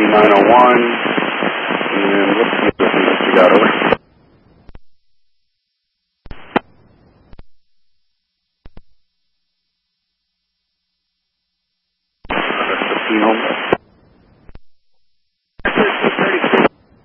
901. And what's the other thing that you got over? That's 15 home.